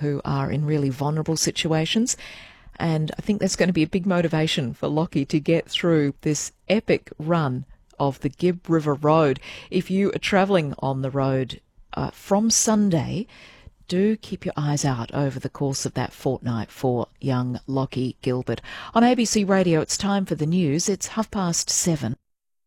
who are in really vulnerable situations. And I think that's going to be a big motivation for Lockie to get through this epic run of the Gibb River Road. If you are travelling on the road from Sunday, do keep your eyes out over the course of that fortnight for young Lockie Gilbert. On ABC Radio, it's time for the news. It's 7:30.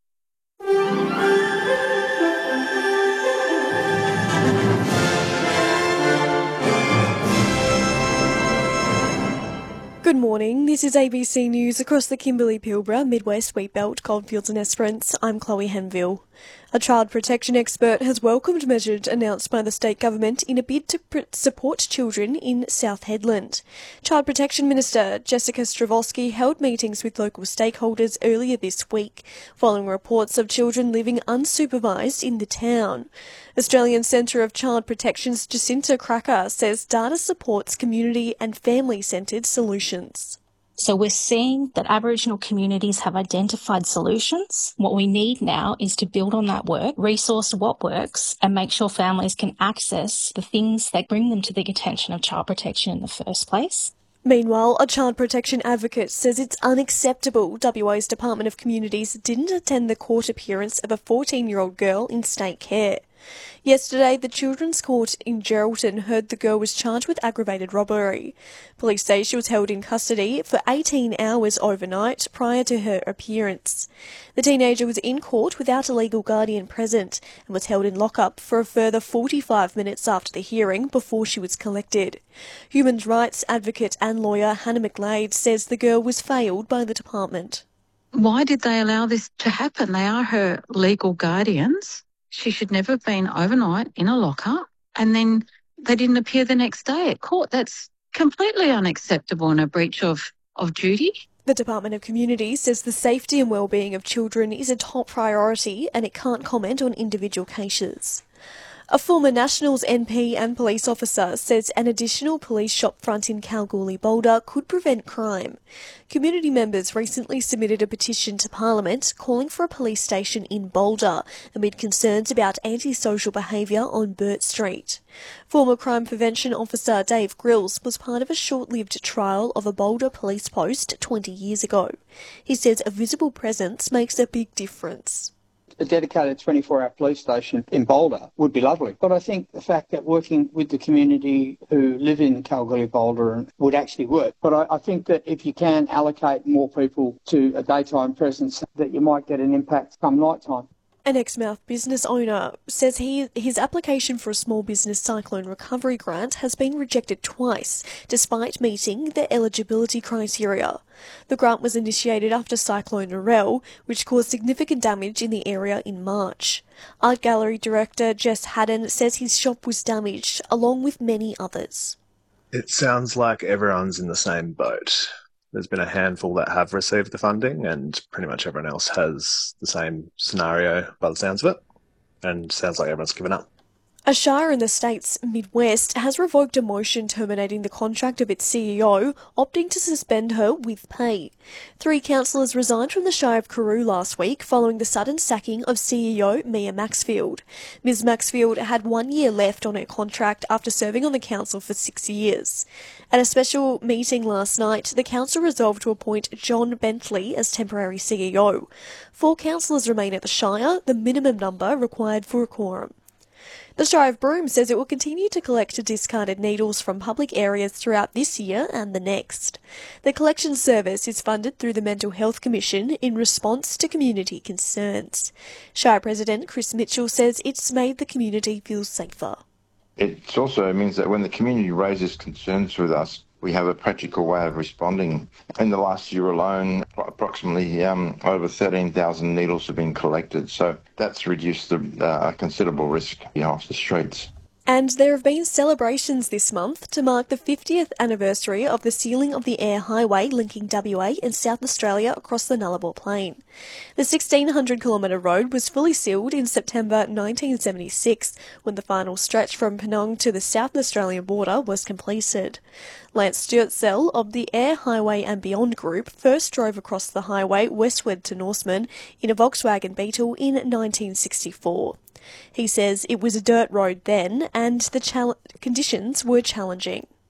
Good morning, this is ABC News across the Kimberley-Pilbara, Midwest, Wheatbelt, Goldfields and Esperance. I'm Chloe Henville. A child protection expert has welcomed measures announced by the state government in a bid to support children in South Hedland. Child Protection Minister Jessica Stravosky held meetings with local stakeholders earlier this week, following reports of children living unsupervised in the town. Australian Centre of Child Protection's Jacinta Cracker says data supports community and family-centred solutions. So we're seeing that Aboriginal communities have identified solutions. What we need now is to build on that work, resource what works, and make sure families can access the things that bring them to the attention of child protection in the first place. Meanwhile, a child protection advocate says it's unacceptable WA's Department of Communities didn't attend the court appearance of a 14-year-old girl in state care. Yesterday, the Children's Court in Geraldton heard the girl was charged with aggravated robbery. Police say she was held in custody for 18 hours overnight prior to her appearance. The teenager was in court without a legal guardian present and was held in lockup for a further 45 minutes after the hearing before she was collected. Human rights advocate and lawyer Hannah McLeod says the girl was failed by the department. Why did they allow this to happen? They are her legal guardians. She should never have been overnight in a lockup, and then they didn't appear the next day at court. That's completely unacceptable and a breach of duty. The Department of Communities says the safety and wellbeing of children is a top priority and it can't comment on individual cases. A former Nationals MP and police officer says an additional police shop front in Kalgoorlie-Boulder could prevent crime. Community members recently submitted a petition to Parliament calling for a police station in Boulder amid concerns about antisocial behaviour on Burt Street. Former crime prevention officer Dave Grills was part of a short-lived trial of a Boulder police post 20 years ago. He says a visible presence makes a big difference. A dedicated 24-hour police station in Boulder would be lovely. But I think the fact that working with the community who live in Kalgoorlie-Boulder would actually work. But I think that if you can allocate more people to a daytime presence, that you might get an impact come night time. An Exmouth business owner says his application for a small business cyclone recovery grant has been rejected twice, despite meeting the eligibility criteria. The grant was initiated after Cyclone Narelle, which caused significant damage in the area in March. Art gallery director Jess Haddon says his shop was damaged, along with many others. It sounds like everyone's in the same boat. There's been a handful that have received the funding and pretty much everyone else has the same scenario by the sounds of it, and sounds like everyone's given up. A shire in the state's Midwest has revoked a motion terminating the contract of its CEO, opting to suspend her with pay. 3 councillors resigned from the Shire of Carew last week following the sudden sacking of CEO Mia Maxfield. Ms Maxfield had 1 year left on her contract after serving on the council for 6 years. At a special meeting last night, the council resolved to appoint John Bentley as temporary CEO. 4 councillors remain at the Shire, the minimum number required for a quorum. The Shire of Broome says it will continue to collect discarded needles from public areas throughout this year and the next. The collection service is funded through the Mental Health Commission in response to community concerns. Shire President Chris Mitchell says it's made the community feel safer. It also means that when the community raises concerns with us, we have a practical way of responding. In the last year alone, approximately over 13,000 needles have been collected, so that's reduced the considerable risk off the streets. And there have been celebrations this month to mark the 50th anniversary of the sealing of the Air Highway linking WA and South Australia across the Nullarbor Plain. The 1,600-kilometre road was fully sealed in September 1976, when the final stretch from Penang to the South Australian border was completed. Lance Stewart-Sell of the Air Highway and Beyond Group first drove across the highway westward to Norseman in a Volkswagen Beetle in 1964. He says it was a dirt road then and the conditions were challenging.